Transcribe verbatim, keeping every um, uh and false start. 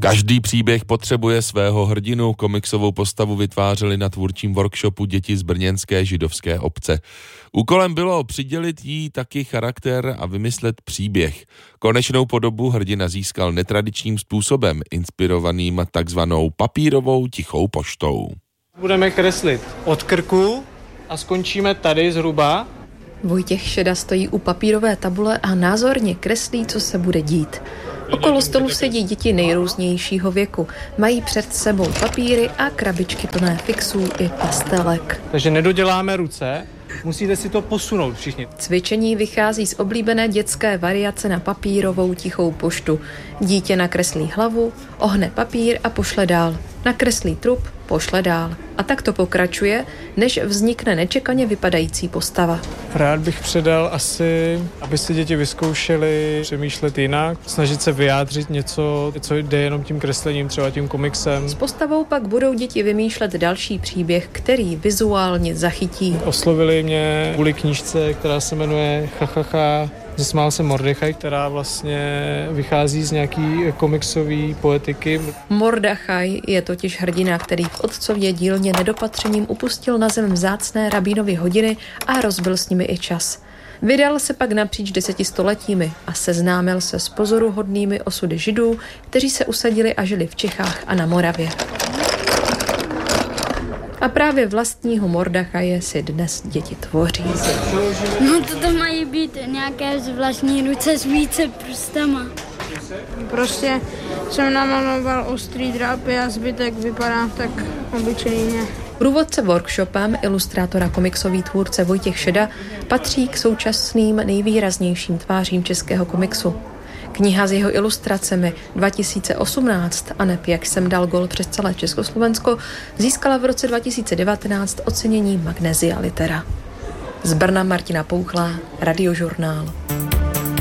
Každý příběh potřebuje svého hrdinu. Komiksovou postavu vytvářeli na tvůrčím workshopu děti z brněnské židovské obce. Úkolem bylo přidělit jí taky charakter a vymyslet příběh. Konečnou podobu hrdina získal netradičním způsobem, inspirovaným takzvanou papírovou tichou poštou. Budeme kreslit od krku a skončíme tady zhruba. Vojtěch Šeda stojí u papírové tabule a názorně kreslí, co se bude dít. Okolo stolu sedí děti nejrůznějšího věku. Mají před sebou papíry a krabičky plné fixů i pastelek. Takže nedoděláme ruce, musíte si to posunout všichni. Cvičení vychází z oblíbené dětské variace na papírovou tichou poštu. Dítě nakreslí hlavu, ohne papír a pošle dál. Nakreslí trup, pošle dál. A tak to pokračuje, než vznikne nečekaně vypadající postava. Rád bych předal asi, aby si děti vyzkoušeli přemýšlet jinak, snažit se vyjádřit něco, co jde jenom tím kreslením, třeba tím komiksem. S postavou pak budou děti vymýšlet další příběh, který vizuálně zachytí. Oslovili mě kvůli knížce, která se jmenuje Chachacha. Zasmál se Mordechaj, která vlastně vychází z nějaký komiksové poetiky. Mordechaj je totiž hrdina, který v otcově dílně nedopatřením upustil na zem vzácné rabínovy hodiny a rozbil s nimi i čas. Vydal se pak napříč deseti stoletími a seznámil se s pozoruhodnými osudy Židů, kteří se usadili a žili v Čechách a na Moravě. A právě vlastního Mordechaje si dnes děti tvoří. No to mají být nějaké zvláštní ruce s více prstama. Prostě jsem namaloval ostrý drápy a zbytek vypadá tak obyčejně. Průvodce workshopem ilustrátora komiksový tvůrce Vojtěch Šeda patří k současným nejvýraznějším tvářím českého komiksu. Kniha s jeho ilustracemi dva tisíce osmnáct a neb jak jsem dal gol přes celé Československo získala v roce dva tisíce devatenáct ocenění Magnesia Litera. Z Brna Martina Pouchlá, Radiožurnál.